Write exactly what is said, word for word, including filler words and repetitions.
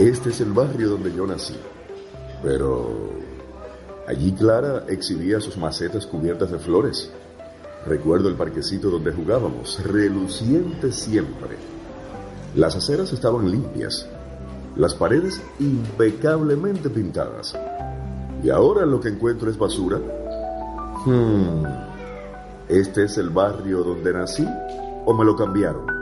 Este es el barrio donde yo nací. Pero allí Clara exhibía sus macetas cubiertas de flores. Recuerdo el parquecito donde jugábamos, reluciente siempre. Las aceras estaban limpias, las paredes impecablemente pintadas. Y ahora lo que encuentro es basura. Hmm, ¿este es el barrio donde nací o me lo cambiaron?